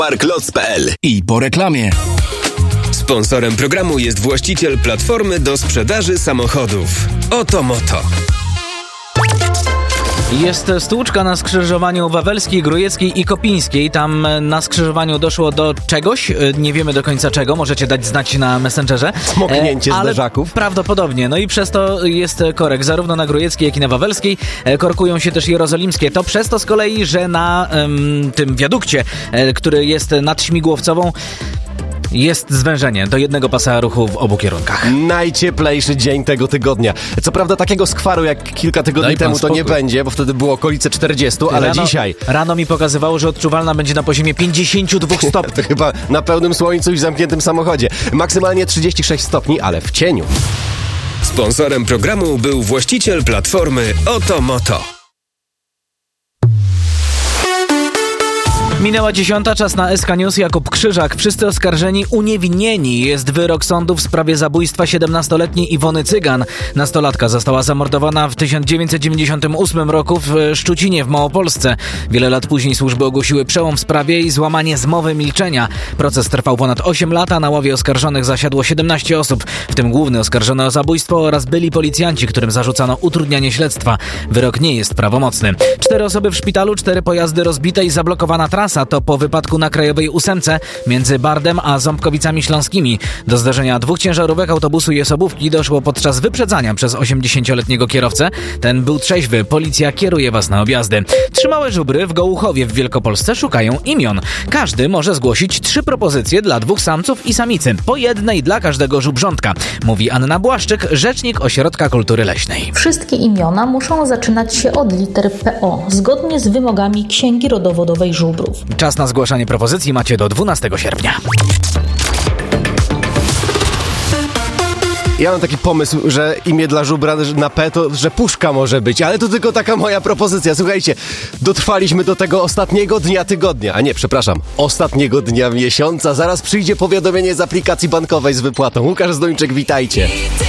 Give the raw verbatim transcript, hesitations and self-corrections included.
parklots kropka p l. I po reklamie. Sponsorem programu jest właściciel platformy do sprzedaży samochodów Oto Moto. Jest stłuczka na skrzyżowaniu Wawelskiej, Grójeckiej i Kopińskiej. Tam na skrzyżowaniu doszło do czegoś, nie wiemy do końca czego, możecie dać znać na Messengerze. Smoknięcie e, zderzaków. Prawdopodobnie, no i przez to jest korek zarówno na Grójeckiej, jak i na Wawelskiej. E, korkują się też jerozolimskie. To przez to z kolei, że na em, tym wiadukcie, e, który jest nad Śmigłowcową, jest zwężenie do jednego pasa ruchu w obu kierunkach. Najcieplejszy dzień tego tygodnia. Co prawda takiego skwaru jak kilka tygodni Daj temu to spokój. nie będzie, bo wtedy było okolice czterdzieści, ale rano, dzisiaj... Rano mi pokazywało, że odczuwalna będzie na poziomie pięćdziesiąt dwa stopni. To chyba na pełnym słońcu i zamkniętym samochodzie. Maksymalnie trzydzieści sześć stopni, ale w cieniu. Sponsorem programu był właściciel platformy Oto Moto. Minęła dziesiąta, czas na S K News. Jakub Krzyżak. Wszyscy oskarżeni uniewinnieni. Jest wyrok sądu w sprawie zabójstwa siedemnastoletniej Iwony Cygan. Nastolatka została zamordowana w tysiąc dziewięćset dziewięćdziesiątym ósmym roku w Szczucinie w Małopolsce. Wiele lat później służby ogłosiły przełom w sprawie i złamanie zmowy milczenia. Proces trwał ponad osiem lat, a na ławie oskarżonych zasiadło siedemnaście osób, w tym główny oskarżony o zabójstwo oraz byli policjanci, którym zarzucano utrudnianie śledztwa. Wyrok nie jest prawomocny. Cztery osoby w szpitalu, cztery pojazdy rozbite i zablokowana trasa. To po wypadku na Krajowej ósemce między Bardem a Ząbkowicami Śląskimi. Do zdarzenia dwóch ciężarówek, autobusu i osobówki doszło podczas wyprzedzania przez osiemdziesięcioletniego kierowcę. Ten był trzeźwy. Policja kieruje was na objazdy. Trzy małe żubry w Gołuchowie w Wielkopolsce szukają imion. Każdy może zgłosić trzy propozycje dla dwóch samców i samicy. Po jednej dla każdego żubrzątka. Mówi Anna Błaszczyk, rzecznik Ośrodka Kultury Leśnej. Wszystkie imiona muszą zaczynać się od liter P O, zgodnie z wymogami Księgi Rodowodowej Żubrów. Czas na zgłaszanie propozycji macie do dwunastego sierpnia. Ja mam taki pomysł, że imię dla żubra na P to, że Puszka może być, ale to tylko taka moja propozycja. Słuchajcie, dotrwaliśmy do tego ostatniego dnia tygodnia, a nie, przepraszam, ostatniego dnia miesiąca. Zaraz przyjdzie powiadomienie z aplikacji bankowej z wypłatą. Łukasz Zdończyk, witajcie.